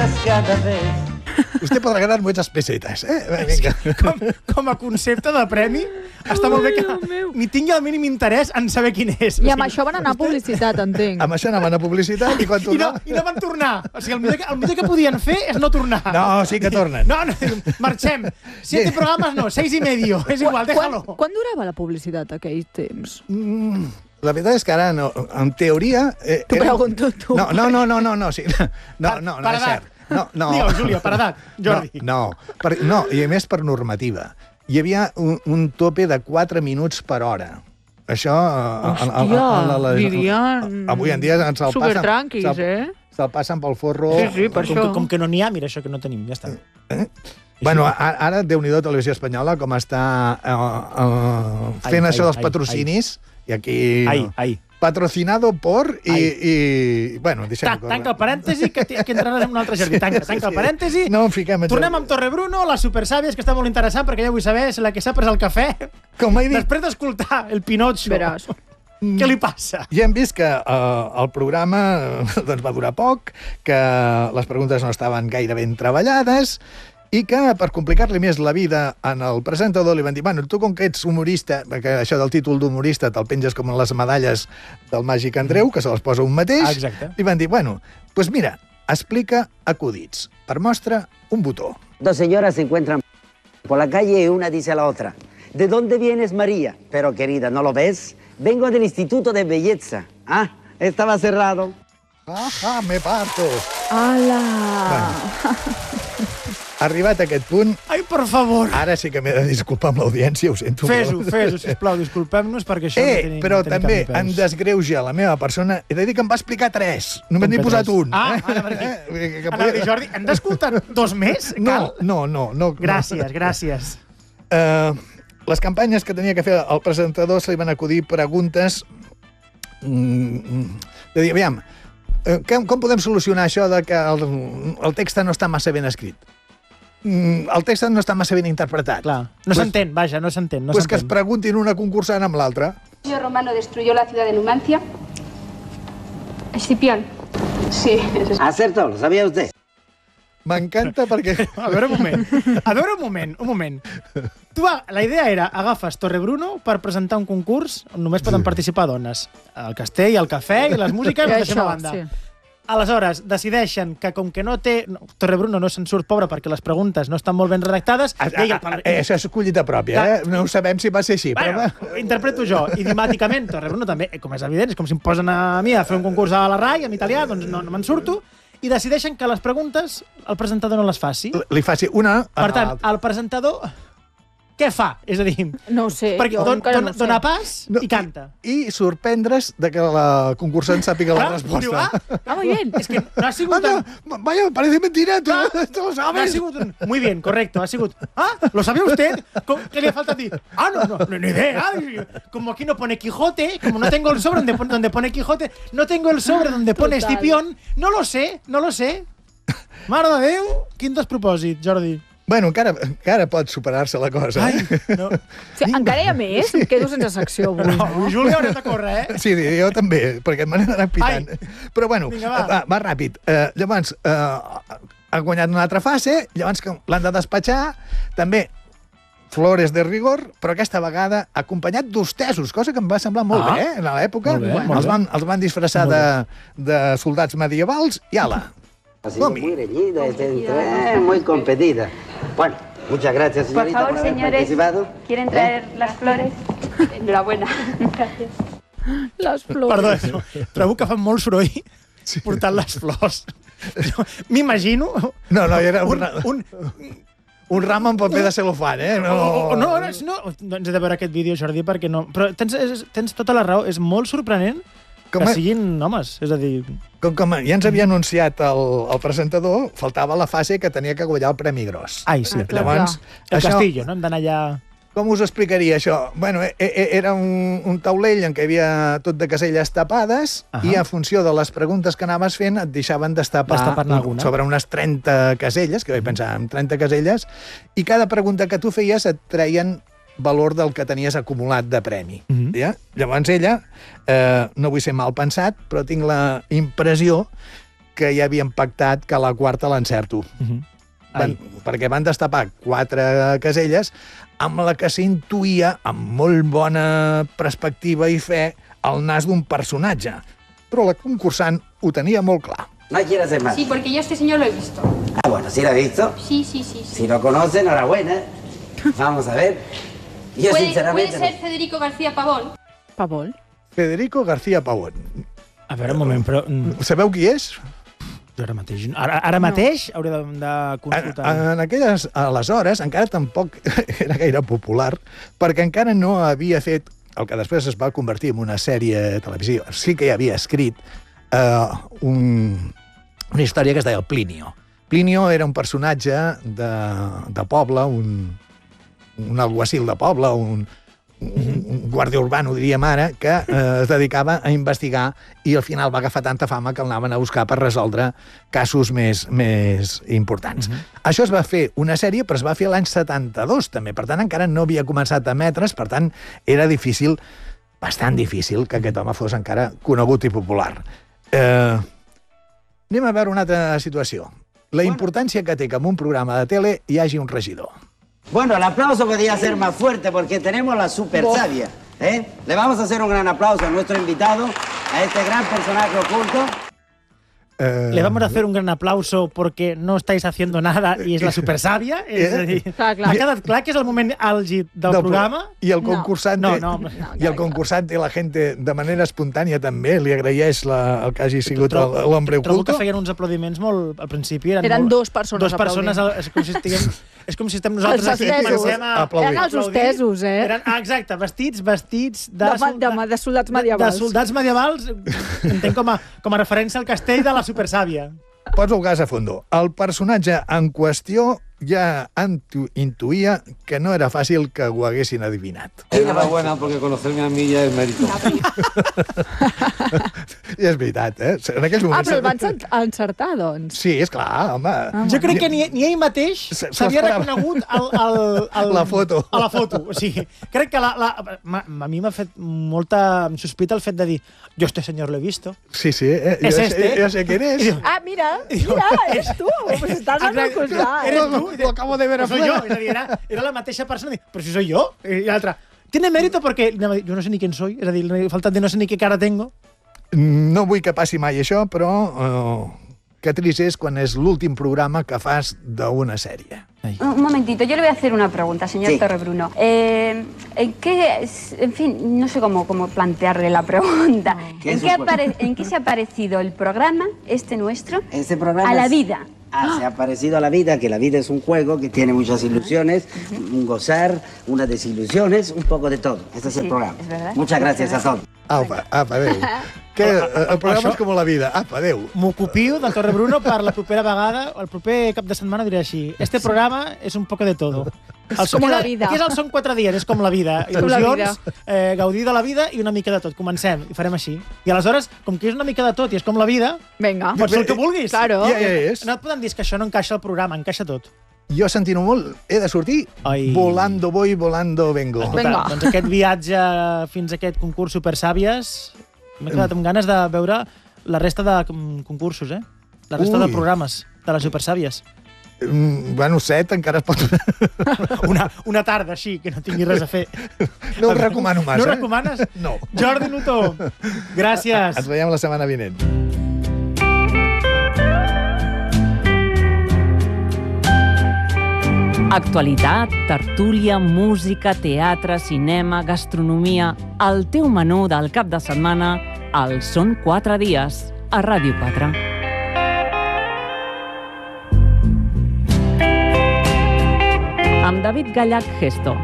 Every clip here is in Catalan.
desgraciada vez. Usted podrà ganar muchas pesetas, Vinga. Com a concepte de premi, està molt bé que ni tingui el mínim interès en saber quin és. I amb això van anar a publicitat, entenc. Amb això anaven a publicitat i quan I tornaven... no van tornar. O sigui, el millor que podien fer és no tornar. No, sí que tornen. No, marxem. 7 programes no, 6 i medio. És igual, déjalo. Quan durava la publicitat aquell temps? La veritat és que ara, no, en teoria... T'ho pregunto tu. No, sí. No és cert. No. Digue-ho, Júlia, per edat, Jordi. No, i a més per normativa. Hi havia un tope de 4 minuts per hora. Això... Hòstia, Vivian... Avui en dia se'l passen... Supertranquis, Se'l passen pel forro... Sí, per això. Com que no n'hi ha, mira, això que no tenim, ja està. Bueno, ara, Déu-n'hi-do, Televisió Espanyola, com està fent això dels patrocinis, i aquí... Ai. Patrocinado por i bueno, deixem-ho córrer. Tanca el parèntesi, que entraràs en un altre jardí. Tanca el parèntesi. No em fiquem en Tornem amb Torrebruno, les supersàvies, que està molt interessant, perquè ja vull saber si la que s'ha pres el cafè. Com he dit... Després d'escoltar el Pinocho. Veràs. Què li passa? Ja hem vist que el programa doncs, va durar poc, que les preguntes no estaven gaire ben treballades, i que, per complicar-li més la vida en el presentador, li van dir, bueno, tu com que ets humorista, que això del títol d'humorista te'l penges com en les medalles del Màgic Andreu, que se les posa un mateix, Exacte. li van dir, bueno, pues mira, explica acudits. Per mostra, un botó. Dos señoras se encuentran por la calle y una dice a la otra, ¿de dónde vienes, María? Pero, querida, ¿no lo ves? Vengo del Instituto de Belleza. Ah, estaba cerrado. Ajá, me parto. Hola! Bueno. Arribat a aquest punt, Ai, per favor. ara sí que m'he de disculpar amb l'audiència, ho sento. Fes-ho, sisplau, disculpem-nos perquè això no tenim però cap també ni peus. em desgreuja la meva persona. He de dir que em va explicar 3. Només n'he posat un. Anava a dir, Jordi, hem d'escoltar 2 més? No. Gràcies. Les campanyes que tenia que fer el presentador se li van acudir preguntes de dir, aviam, com podem solucionar això de que el text no està massa ben escrit? El text no està massa ben interpretat. Clar, no s'entén, vaja, no s'entén. Pues que es preguntin una concursant amb l'altra. ¿El romano destruyó la ciudad de Numancia? Escipión. Sí, eso es. Acertó, ¿lo sabía usted? M'encanta perquè... A veure, un moment. La idea era, agafes Torrebruno per presentar un concurs on només poden participar dones. El castell, el cafè i les músiques les deixem a banda. Sí. Aleshores, decideixen que com que no té... Torrebruno no se'n surt pobre perquè les preguntes no estan molt ben redactades... Això és collita pròpia, No ho sabem si va ser així, Bueno, interpreto jo, idiomàticament, Torrebruno també, com és evident, és com si em posen a mi a fer un concurs a la RAI, en italià, doncs no me'n surto, i decideixen que les preguntes el presentador no les faci. Li faci una... Per tant, el presentador què fa? És a dir, No ho sé, perquè jo encara no ho sé. dona pas i canta. I sorprendre's de que la concursant sàpiga la resposta. Diu, muy bien. És que no ha sigut... Vaya, parece mentira, tú lo No ha sabes. sigut muy bien, correcto, ha sigut... ¿lo sabía usted? ¿Qué le falta a ti? Ni idea. Como aquí no pone Quijote, como no tengo el sobre donde pone Quijote, no tengo el sobre donde pone Total. Escipión, no lo sé. Mare de Déu, quin despropòsit, Jordi. Bueno, encara pot superar-se la cosa. No. Sí, encara hi ha més? Em quedo sense secció avui. No, Júlia, haurem de córrer, Sí, jo també, perquè me n'he anat pitant. Però bueno, Vinga, va ràpid. Llavors, ha guanyat una altra fase, llavors que l'han de despatxar, també flores de rigor, però aquesta vegada acompanyat d'hostesos, cosa que em va semblar molt bé, a l'època. Els van disfressar de soldats medievals i ala. Ha sido muy reñida, muy competida. Bueno, muchas gracias, Por señorita, favor, por haber señores, participado. ¿quieren traer las flores? Enhorabuena. Gracias. Les flors. Perdó, trobo que fan molt soroll portant les flors. M'imagino... No, era un ram en paper de cel·lofan, No, ens he de veure aquest vídeo, Jordi, perquè no... Però tens tota la raó, és molt sorprenent que siguin homes, és a dir... Com ja ens havia anunciat el presentador, faltava la fase que tenia que guanyar el Premi Gros. Ai, sí. Llavors, El Castillo, no? Hem d'anar allà... Com us explicaria això? Bueno, era un taulell en què hi havia tot de caselles tapades i en funció de les preguntes que anaves fent et deixaven destapar sobre unes 30 caselles, que vaig pensar en 30 caselles, i cada pregunta que tu feies et treien valor del que tenies acumulat de premi. Llavors ella, no vull ser mal pensat, però tinc la impressió que ja havien pactat que la quarta l'encerto. Perquè van destapar 4 caselles amb la que s'intuïa, amb molt bona perspectiva i fe, el nas d'un personatge. Però la concursant ho tenia molt clar. No quiere hacer más. Sí, porque yo a este señor lo he visto. Ah, bueno, ¿sí lo ha visto? Sí. Si lo conoce, enhorabuena. Vamos a ver. Yo sinceramente... ¿Puede ser Federico García Pavón? Pavón? Federico García Pavón. A veure, un moment, però... Sabeu qui és? Jo ara mateix hauré de consultar. En aquelles, aleshores, encara tampoc era gaire popular, perquè encara no havia fet el que després es va convertir en una sèrie televisiva. Sí que hi havia escrit una història que es deia el Plinio. Plinio era un personatge de poble, un alguacil de poble, un guàrdia urbano, diríem ara, que es dedicava a investigar i al final va agafar tanta fama que el anaven a buscar per resoldre casos més importants. Això es va fer una sèrie, però es va fer l'any 72, també. Per tant, encara no havia començat a emetre's, per tant, era difícil, bastant difícil, que aquest home fos encara conegut i popular. Anem a veure una altra situació. La importància que té que en un programa de tele hi hagi un regidor. Bueno, el aplauso podría ser más fuerte porque tenemos la super sabia. Le vamos a hacer un gran aplauso a nuestro invitado, a este gran personaje oculto. Le vamos a hacer un gran aplauso porque no estáis haciendo nada y es la super sabia. És a dir, ha quedat clar que és el moment àlgid del programa. I el concursant i el concursant i la gent de manera espontània també li agraeix el que hagi sigut l'hombre oculto. Trobo que feien uns aplaudiments molt... Al principi eren 2 persones aplaudint. És com si estem nosaltres aquí. Eren els hostesos, Exacte, vestits de soldats medievals. De soldats medievals, entenc com a referència al castell de la supersàvia. Pots el gas a fondo. El personatge en qüestió ja intuïa que no era fàcil que ho haguessin adivinat. Enhorabuena, porque conocerme a mi ja és mèrit. I és veritat, En aquells moments... Però el van encertar, doncs. Sí, és clar, home. Jo crec que ni ell mateix s'havia reconegut la foto. A la foto. O sigui, crec que a mi m'ha fet molta sospita el fet de dir yo este señor lo he visto. Sí, yo sé quién es. Ah, mira, eres tu. Pues estàs al meu costat. Eres tu. Lo acabo de ver afuera. Soy yo. És a dir, era la mateixa persona. Però si soy yo. I l'altra, tiene mérito porque yo no sé ni quién soy. És a dir, falta de no sé ni qué cara tengo. No vull que passi mai això, però que trist és quan és l'últim programa que fas d'una sèrie. Un momentito, yo le voy a hacer una pregunta, señor Torrebruno. En fin, no sé cómo plantearle la pregunta. ¿En qué se ha parecido el programa, nuestro, programa a la vida? Se ha parecido a la vida, que la vida es un juego que tiene muchas ilusiones, un gozar, unas desilusiones, un poco de todo. Este es el programa. Es verdad. Muchas gracias a todos. Apa, adéu. El programa és com la vida. Apa, adéu. M'ho copio del Torrebruno per la propera vegada, el proper cap de setmana diré així. Este programa és un poco de todo. És com la vida. Aquí són 4 dies, és com la vida. Il·lusions, gaudir de la vida i una mica de tot. Comencem i farem així. I aleshores, com que és una mica de tot i és com la vida, pots fer el que vulguis. Claro. Ja és. No et poden dir que això no encaixa al programa, encaixa tot. Jo sentint-ho molt, he de sortir volando voy, volando vengo. Escolta, doncs aquest viatge fins a aquest concurs Supersàvies m'he quedat amb ganes de veure la resta de concursos, la resta de programes de les Supersàvies. Bueno, 7 encara es pot... Una tarda, així, que no tingui res a fer. No ho recomano massa. No ho recomanes? No. Jordi Nutó, gràcies. Ens veiem la setmana vinent. Actualitat, tertúlia, música, teatre, cinema, gastronomia... El teu menú del cap de setmana al Són 4 dies, a Ràdio 4. Amb David Gallach Gesto.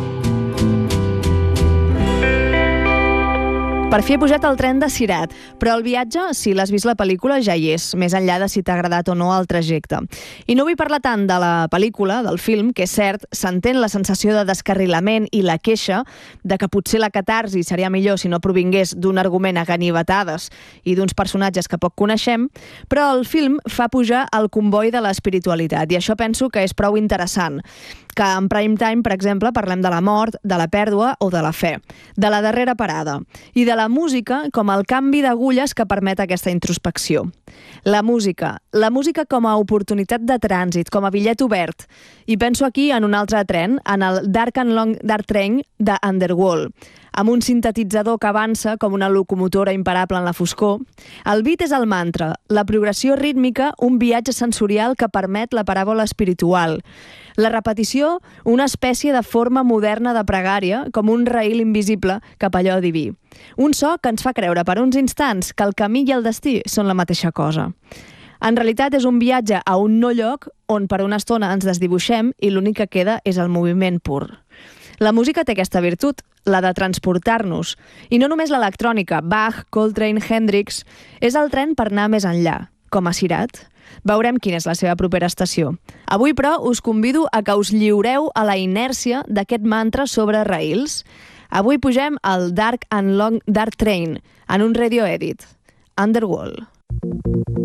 Per fi he pujat al tren de Cirat, però el viatge, si l'has vist la pel·lícula, ja hi és, més enllà de si t'ha agradat o no el trajecte. I no vull parlar tant de la pel·lícula, del film, que és cert, s'entén la sensació de descarrilament i la queixa de que potser la catarsi seria millor si no provingués d'un argument a ganivetades i d'uns personatges que poc coneixem, però el film fa pujar el comboi de l'espiritualitat, i això penso que és prou interessant. Que en prime time, per exemple, parlem de la mort, de la pèrdua o de la fe, de la darrera parada i de la música com el canvi d'agulles que permet aquesta introspecció. La música com a oportunitat de trànsit, com a bitllet obert. I penso aquí en un altre tren, en el Dark and Long Dark Train de Underworld, amb un sintetitzador que avança com una locomotora imparable en la foscor. El beat és el mantra, la progressió rítmica, un viatge sensorial que permet la paràbola espiritual. La repetició, una espècie de forma moderna de pregària, com un raïl invisible cap a allò diví. Un so que ens fa creure per uns instants que el camí i el destí són la mateixa cosa. En realitat és un viatge a un no lloc on per una estona ens desdibuixem i l'únic que queda és el moviment pur. La música té aquesta virtut, la de transportar-nos. I no només l'electrònica, Bach, Coltrane, Hendrix. És el tren per anar més enllà, com a Cirat. Veurem quina és la seva propera estació. Avui, però, us convido a que us lliureu a la inèrcia d'aquest mantra sobre raïls. Avui pugem al Dark and Long Dark Train, en un radio edit. Underworld.